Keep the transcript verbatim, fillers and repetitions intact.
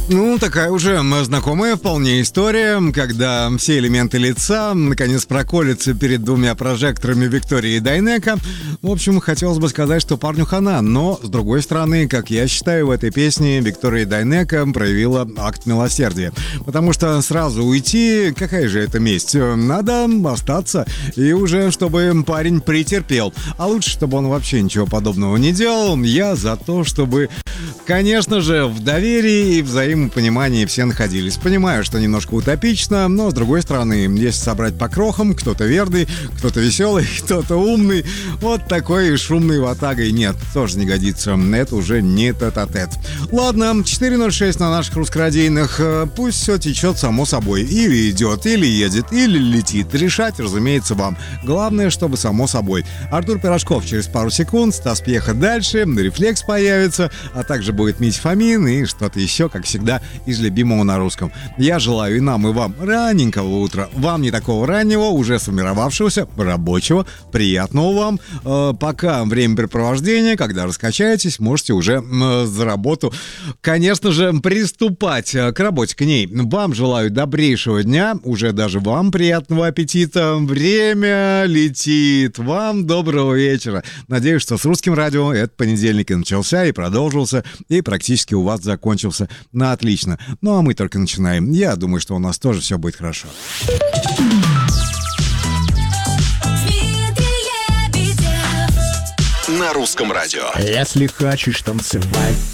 Ну, такая уже знакомая вполне история, когда все элементы лица наконец проколятся перед двумя прожекторами Виктории Дайнеко. В общем, хотелось бы сказать, что парню хана, но, с другой стороны, как я считаю, в этой песне Виктория Дайнеко проявила акт милосердия. Потому что сразу уйти, какая же это месть? Надо остаться, и уже чтобы парень претерпел. А лучше, чтобы он вообще ничего подобного не делал. Я за то, чтобы, конечно же, в доверии и взаимопонимании все находились. Понимаю, что немножко утопично, но, с другой стороны, если собрать по крохам, кто-то верный, кто-то веселый, кто-то умный, вот такой шумной ватагой нет, тоже не годится. Это уже не тет-а-тет. Ладно, четыре ноль шесть на наших русскорадийных. Пусть все течет само собой. Или идет, или едет, или летит. Решать, разумеется, вам. Главное, чтобы само собой. Артур Пирожков через пару секунд, Стас Пьеха дальше, Рефлекс появится, а также будет Митя Фомин и что-то еще, как всегда, из любимого на русском. Я желаю и нам, и вам раненького утра. Вам не такого раннего, уже сформировавшегося, рабочего, приятного вам. Э, пока времяпрепровождение, когда раскачаетесь, можете уже э, за работу, конечно же, приступать к работе, к ней. Вам желаю добрейшего дня, уже даже вам приятного аппетита. Время летит. Вам доброго вечера. Надеюсь, что с русским радио этот понедельник и начался, и продолжился, и практически у вас закончился на отлично. Ну а мы только начинаем. Я думаю, что у нас тоже все будет хорошо. На русском радио. Если хочешь танцевать,